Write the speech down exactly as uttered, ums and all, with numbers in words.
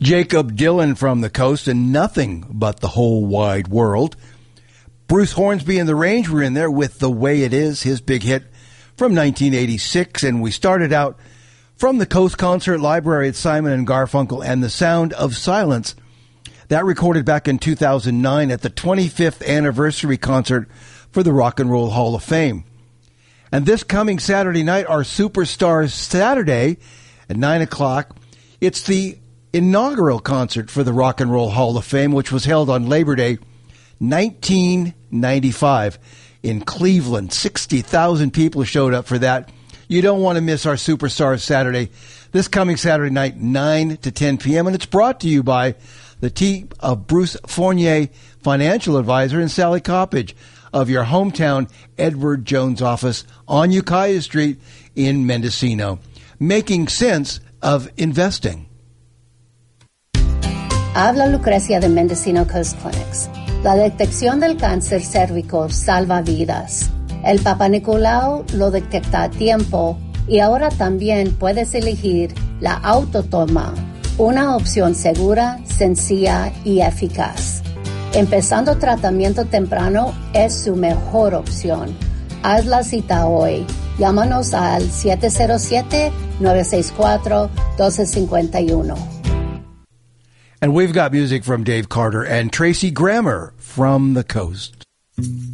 Jacob Dylan from the Coast and Nothing But the Whole Wide World. Bruce Hornsby and the Range were in there with The Way It Is, his big hit from nineteen eighty-six. And we started out from the Coast Concert Library at Simon and Garfunkel and The Sound of Silence. That recorded back in two thousand nine at the twenty-fifth anniversary concert for the Rock and Roll Hall of Fame. And this coming Saturday night, our Superstars Saturday at nine o'clock, it's the inaugural concert for the Rock and Roll Hall of Fame, which was held on Labor Day nineteen ninety-five in Cleveland. sixty thousand people showed up for that. You don't want to miss our Superstars Saturday. This coming Saturday night, nine to ten p.m., and it's brought to you by the team of Bruce Fournier, financial advisor, and Sally Coppage of your hometown Edward Jones office on Ukiah Street in Mendocino. Making sense of investing. Habla Lucrecia de Mendocino Coast Clinics. La detección del cáncer cérvico salva vidas. El Papa Nicolau lo detecta a tiempo y ahora también puedes elegir la autotoma, una opción segura, sencilla y eficaz. Empezando tratamiento temprano es su mejor opción. Haz la cita hoy. Llámanos al siete cero siete, nueve seis cuatro, uno dos cinco uno. And we've got music from Dave Carter and Tracy Grammer from the Coast.